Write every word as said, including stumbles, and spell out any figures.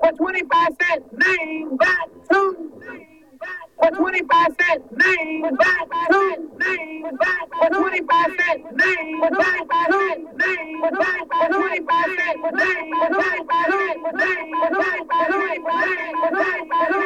For twenty-five cents, name that tune. For twenty-five cents, name that tune. Name that for twenty-five cents, name that tune. Name that for twenty-five cents, name that tune. Name that for twenty-five cents, name that